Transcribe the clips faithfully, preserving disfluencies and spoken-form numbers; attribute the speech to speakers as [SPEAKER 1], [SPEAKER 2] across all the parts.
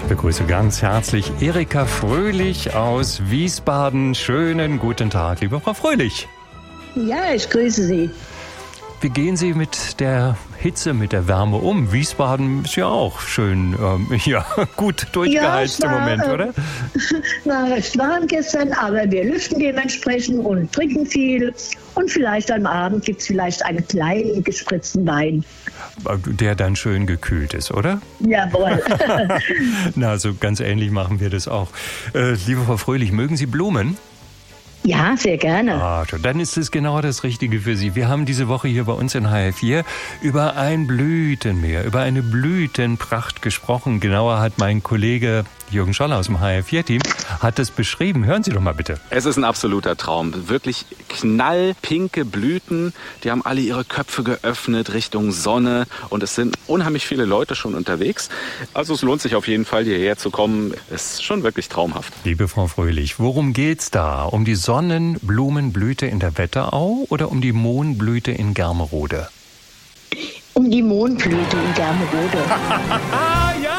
[SPEAKER 1] Begrüße ganz herzlich Erika Fröhlich aus Wiesbaden. Schönen guten Tag, liebe Frau Fröhlich.
[SPEAKER 2] Ja, ich grüße Sie.
[SPEAKER 1] Wie gehen Sie mit der Hitze, mit der Wärme um? Wiesbaden ist ja auch schön, ähm, ja, gut durchgeheizt
[SPEAKER 2] ja,
[SPEAKER 1] im Moment,
[SPEAKER 2] äh,
[SPEAKER 1] oder?
[SPEAKER 2] War recht warm gestern, aber wir lüften dementsprechend und trinken viel. Und vielleicht am Abend gibt es vielleicht einen kleinen gespritzten Wein.
[SPEAKER 1] Der dann schön gekühlt ist, oder?
[SPEAKER 2] Jawohl.
[SPEAKER 1] Na, so ganz ähnlich machen wir das auch. Äh, liebe Frau Fröhlich, mögen Sie Blumen?
[SPEAKER 2] Ja, sehr gerne.
[SPEAKER 1] Ah, dann ist es genau das Richtige für Sie. Wir haben diese Woche hier bei uns in H F vier über ein Blütenmeer, über eine Blütenpracht gesprochen. Genauer hat mein Kollege Jürgen Scholler aus dem H F vier Team hat es beschrieben. Hören Sie doch mal bitte.
[SPEAKER 3] Es ist ein absoluter Traum. Wirklich knallpinke Blüten. Die haben alle ihre Köpfe geöffnet Richtung Sonne. Und es sind unheimlich viele Leute schon unterwegs. Also es lohnt sich auf jeden Fall, hierher zu kommen. Es ist schon wirklich traumhaft.
[SPEAKER 1] Liebe Frau Fröhlich, worum geht's da? Um die Sonnenblumenblüte in der Wetterau oder um die Mohnblüte in Germerode?
[SPEAKER 2] Um die Mohnblüte in Germerode.
[SPEAKER 1] Ja!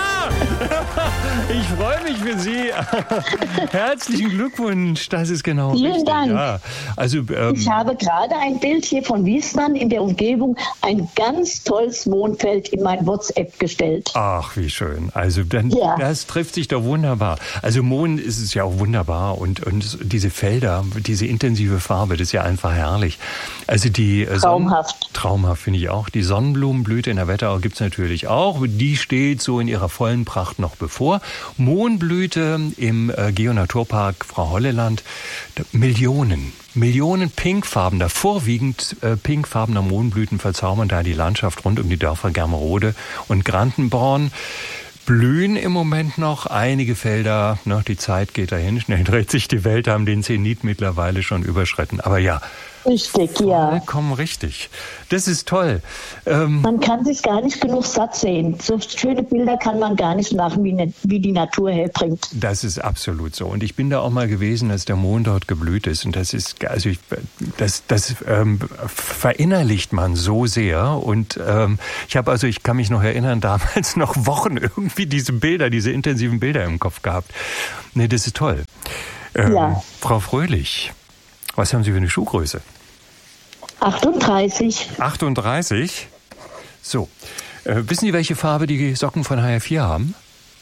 [SPEAKER 1] Ich freue mich für Sie. Herzlichen Glückwunsch. Das ist genau
[SPEAKER 2] Vielen
[SPEAKER 1] richtig.
[SPEAKER 2] Dank.
[SPEAKER 1] Ja. Also, ähm,
[SPEAKER 2] Ich habe gerade ein Bild hier von Wiesbaden in der Umgebung, ein ganz tolles Mondfeld in mein WhatsApp gestellt.
[SPEAKER 1] Ach, wie schön. Also dann,
[SPEAKER 2] Ja.
[SPEAKER 1] das trifft sich doch wunderbar. Also Mohn ist es ja auch wunderbar und, und diese Felder, diese intensive Farbe, das ist ja einfach herrlich. Also die äh,
[SPEAKER 2] Traumhaft.
[SPEAKER 1] Sonnen- Traumhaft finde ich auch. Die Sonnenblumenblüte in der Wetterau gibt es natürlich auch. Die steht so in ihrer vollen Pracht noch bevor. Mohnblüte im äh, Geonaturpark Frau Holleland. Da, Millionen. Millionen pinkfarbener, vorwiegend äh, pinkfarbener Mohnblüten verzaubern da die Landschaft rund um die Dörfer Germerode und Grantenborn. Blühen im Moment noch einige Felder, ne, die Zeit geht dahin, schnell dreht sich die Welt, haben den Zenit mittlerweile schon überschritten. Aber ja,
[SPEAKER 2] Richtig, ja.
[SPEAKER 1] vollkommen richtig. Das ist toll. Ähm,
[SPEAKER 2] Man kann sich gar nicht genug satt sehen. So schöne Bilder kann man gar nicht machen, wie, ne, wie die Natur herbringt.
[SPEAKER 1] Das ist absolut so. Und ich bin da auch mal gewesen, als der Mohn dort geblüht ist. Und das ist, also ich, das, das ähm, verinnerlicht man so sehr. Und ähm, ich habe also, ich kann mich noch erinnern, damals noch Wochen irgendwie diese Bilder, diese intensiven Bilder im Kopf gehabt. Nee, das ist toll. Ähm,
[SPEAKER 2] Ja.
[SPEAKER 1] Frau Fröhlich, was haben Sie für eine Schuhgröße?
[SPEAKER 2] achtunddreißig.
[SPEAKER 1] achtunddreißig? So. Äh, wissen Sie, welche Farbe die Socken von H F vier haben?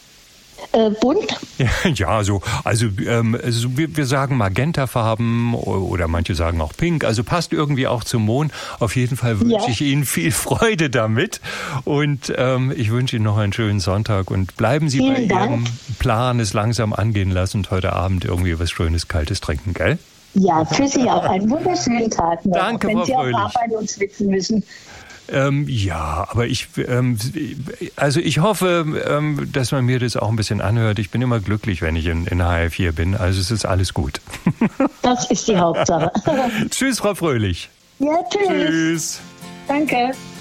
[SPEAKER 2] Äh, bunt.
[SPEAKER 1] Ja, ja, so, also, ähm, also wir, wir sagen Magentafarben oder manche sagen auch Pink. Also passt irgendwie auch zum Mond. Auf jeden Fall wünsche
[SPEAKER 2] Ja.
[SPEAKER 1] ich Ihnen viel Freude damit. Und ähm, ich wünsche Ihnen noch einen schönen Sonntag. Und bleiben Sie
[SPEAKER 2] Vielen
[SPEAKER 1] bei
[SPEAKER 2] Dank.
[SPEAKER 1] Ihrem Plan, es langsam angehen lassen und heute Abend irgendwie was Schönes, Kaltes trinken, gell?
[SPEAKER 2] Ja, für Sie auch einen wunderschönen Tag noch.
[SPEAKER 1] Danke,
[SPEAKER 2] wenn
[SPEAKER 1] Frau
[SPEAKER 2] Sie auf
[SPEAKER 1] Fröhlich.
[SPEAKER 2] Arbeit und schwitzen müssen.
[SPEAKER 1] Ähm, ja, aber ich, ähm, also ich hoffe, ähm, dass man mir das auch ein bisschen anhört. Ich bin immer glücklich, wenn ich in, in H F vier bin. Also es ist alles gut.
[SPEAKER 2] Das ist die Hauptsache.
[SPEAKER 1] Tschüss, Frau Fröhlich.
[SPEAKER 2] Ja, tschüss.
[SPEAKER 1] Tschüss.
[SPEAKER 2] Danke.